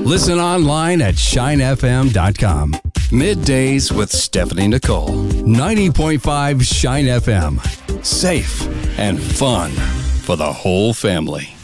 Listen online at shinefm.com. Middays with Stephanie Nicole. 90.5 Shine FM. Safe and fun for the whole family.